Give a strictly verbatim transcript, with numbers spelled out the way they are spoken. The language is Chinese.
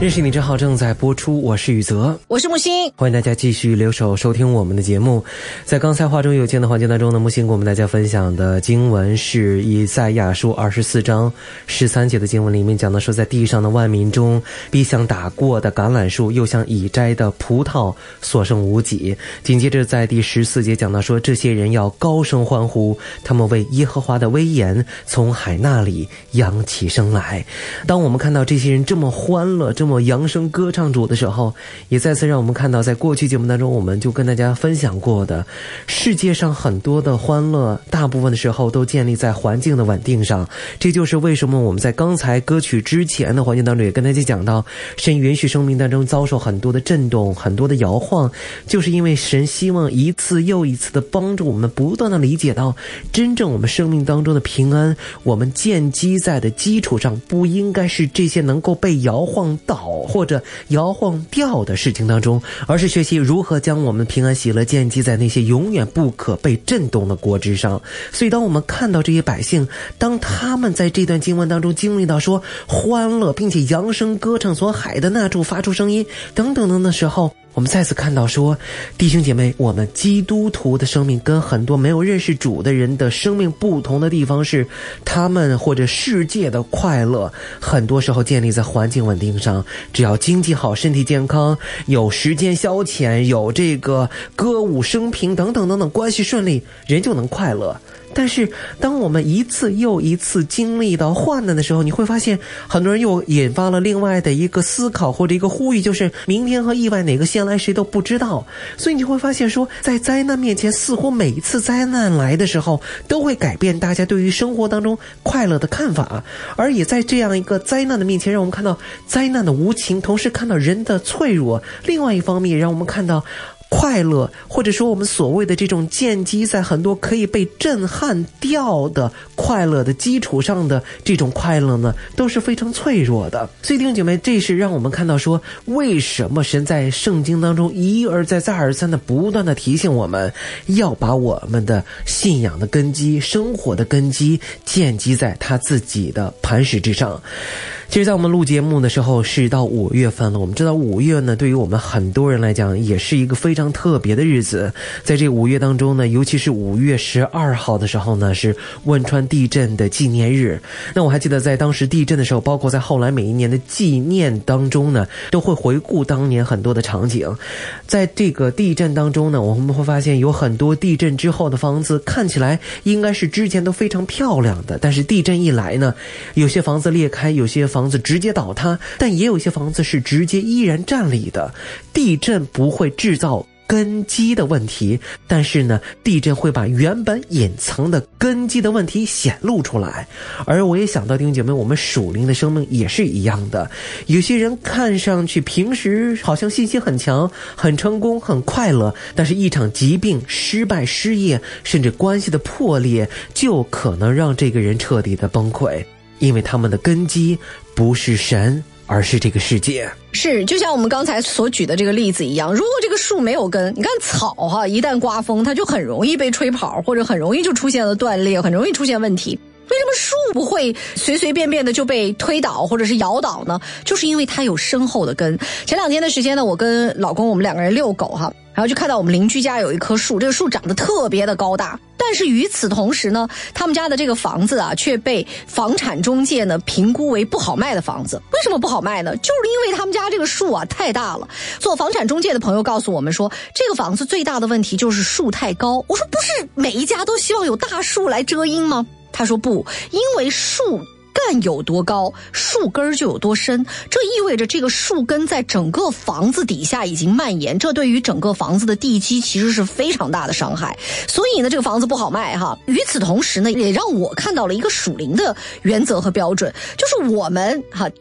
认识你之好正在播出，我是宇泽， 我是木星， 欢迎大家继续留守收听我们的节目。在刚才话中有见的环节当中呢，木星给我们大家分享的经文是以赛亚书二十四章十三节的经文，里面讲的说，在地上的万民中，必像打过的橄榄树，又像已摘的葡萄，所剩无几。紧接着在第十四节讲到说，这些人要高声欢呼，他们为耶和华的威严从海那里扬起声来。当我们看到这些人这么欢乐，这么扬声歌唱主的时候，也再次让我们看到，在过去节目当中我们就跟大家分享过的，世界上很多的欢乐大部分的时候都建立在环境的稳定上。这就是为什么我们在刚才歌曲之前的环境当中也跟大家讲到，神允许生命当中遭受很多的震动，很多的摇晃，就是因为神希望一次又一次的帮助我们不断的理解到，真正我们生命当中的平安，我们建基在的基础上不应该是这些能够被摇晃倒或者摇晃掉的事情当中，而是学习如何将我们平安喜乐建基在那些永远不可被震动的国之上。所以当我们看到这些百姓，当他们在这段经文当中经历到说欢乐并且扬声歌唱，从海的那处发出声音等等等的时候，我们再次看到说，弟兄姐妹，我们基督徒的生命跟很多没有认识主的人的生命不同的地方是，他们或者世界的快乐很多时候建立在环境稳定上，只要经济好，身体健康，有时间消遣，有这个歌舞升平等等等等，关系顺利，人就能快乐。但是当我们一次又一次经历到患难的时候，你会发现很多人又引发了另外的一个思考或者一个呼吁，就是明天和意外哪个先来谁都不知道。所以你会发现说，在灾难面前，似乎每一次灾难来的时候都会改变大家对于生活当中快乐的看法，而也在这样一个灾难的面前，让我们看到灾难的无情，同时看到人的脆弱。另外一方面，让我们看到快乐，或者说我们所谓的这种建基在很多可以被震撼掉的快乐的基础上的这种快乐呢，都是非常脆弱的。所以弟兄姐妹，这是让我们看到说，为什么神在圣经当中一而再再而三的不断的提醒我们，要把我们的信仰的根基、生活的根基建基在他自己的磐石之上。其实在我们录节目的时候是到五月份了，我们知道五月呢，对于我们很多人来讲也是一个非常特别的日子。在这五月当中呢，尤其是五月十二号的时候呢，是汶川地震的纪念日。那我还记得在当时地震的时候，包括在后来每一年的纪念当中呢，都会回顾当年很多的场景。在这个地震当中呢，我们会发现有很多地震之后的房子看起来应该是之前都非常漂亮的，但是地震一来呢，有些房子裂开，有些房子房子直接倒塌，但也有一些房子是直接依然站立的。地震不会制造根基的问题，但是呢，地震会把原本隐藏的根基的问题显露出来。而我也想到弟兄姐妹，我们属灵的生命也是一样的。有些人看上去平时好像信心很强，很成功，很快乐，但是一场疾病、失败、失业，甚至关系的破裂，就可能让这个人彻底的崩溃。因为他们的根基不是神，而是这个世界。 是，就像我们刚才所举的这个例子一样，如果这个树没有根，你看草哈，一旦刮风，它就很容易被吹跑，或者很容易就出现了断裂，很容易出现问题。为什么树不会随随便便的就被推倒或者是摇倒呢？就是因为它有深厚的根。前两天的时间呢，我跟老公我们两个人遛狗哈，然后就看到我们邻居家有一棵树，这个树长得特别的高大，但是与此同时呢，他们家的这个房子啊，却被房产中介呢评估为不好卖的房子。为什么不好卖呢？就是因为他们家这个树啊太大了。做房产中介的朋友告诉我们说，这个房子最大的问题就是树太高。我说不是每一家都希望有大树来遮阴吗？他说不，因为树干有多高，树根就有多深，这意味着这个树根在整个房子底下已经蔓延，这对于整个房子的地基其实是非常大的伤害。所以呢，这个房子不好卖哈。与此同时呢，也让我看到了一个属灵的原则和标准，就是我们哈